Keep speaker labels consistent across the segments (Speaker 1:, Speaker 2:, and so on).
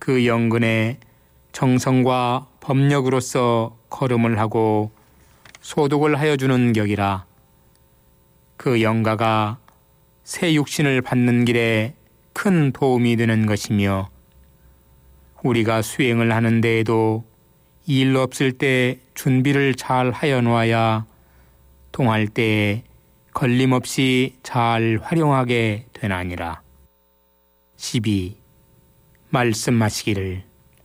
Speaker 1: 그 영근에 정성과 법력으로서 걸음을 하고 소독을 하여 주는 격이라. 그 영가가 새 육신을 받는 길에 큰 도움이 되는 것이며 우리가 수행을 하는 데에도 일 없을 때 준비를 잘 하여 놓아야 동할 때에 걸림없이 잘 활용하게 되나니라. 12. 말씀하시기를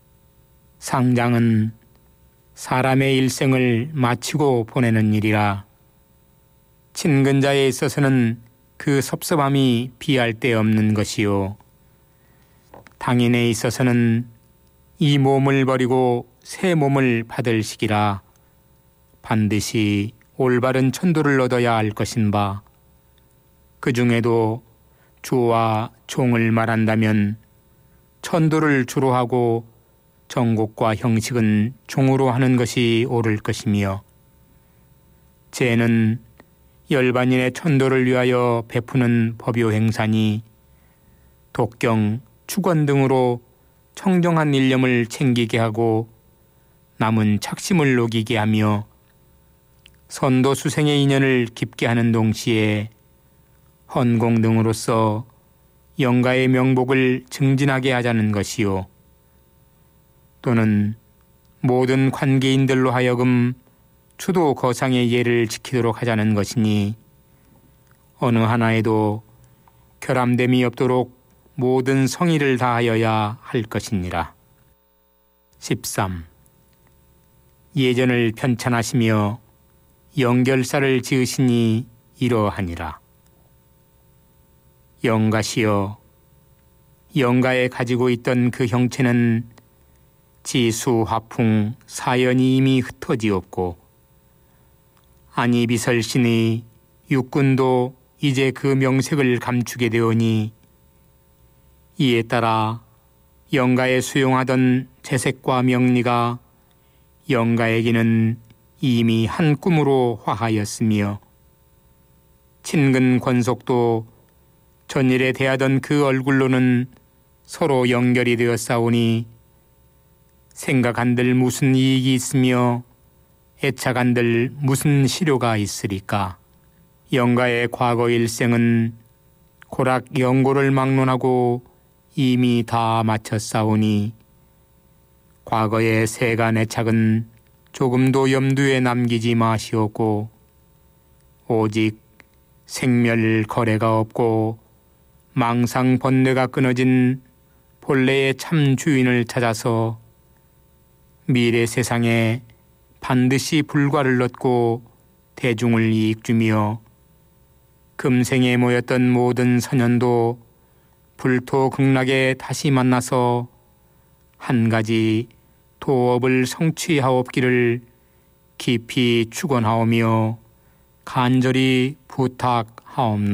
Speaker 1: 상장은 사람의 일생을 마치고 보내는 일이라. 친근자에 있어서는 그 섭섭함이 비할 데 없는 것이요 당인에 있어서는 이 몸을 버리고 새 몸을 받을 시기라. 반드시 올바른 천도를 얻어야 할 것인 바 그 중에도 주와 종을 말한다면 천도를 주로 하고 정곡과 형식은 종으로 하는 것이 옳을 것이며 죄는 열반인의 천도를 위하여 베푸는 법요 행사니 독경, 축원 등으로 청정한 일념을 챙기게 하고 남은 착심을 녹이게 하며 선도 수생의 인연을 깊게 하는 동시에 헌공 등으로서 영가의 명복을 증진하게 하자는 것이요 또는 모든 관계인들로 하여금 추도 거상의 예를 지키도록 하자는 것이니 어느 하나에도 결함됨이 없도록 모든 성의를 다하여야 할 것이니라. 13. 예전을 편찬하시며 영결사를 지으시니 이러하니라. 영가시여 영가에 가지고 있던 그 형체는 지수, 화풍, 사연이 이미 흩어지었고 안이비설신의 육군도 이제 그 명색을 감추게 되오니 이에 따라 영가에 수용하던 재색과 명리가 영가에게는 이미 한 꿈으로 화하였으며 친근 권속도 전일에 대하던 그 얼굴로는 서로 연결이 되었사오니 생각한들 무슨 이익이 있으며 애착한들 무슨 실효가 있으리까. 영가의 과거 일생은 고락 영고를 막론하고 이미 다 마쳤사오니 과거의 세간 애착은 조금도 염두에 남기지 마시옵고 오직 생멸 거래가 없고 망상 번뇌가 끊어진 본래의 참 주인을 찾아서 미래 세상에 반드시 불과를 얻고 대중을 이익 주며 금생에 모였던 모든 선연도 불토극락에 다시 만나서 한 가지 도업을 성취하옵기를 깊이 축원하오며 간절히 부탁하옵나이다.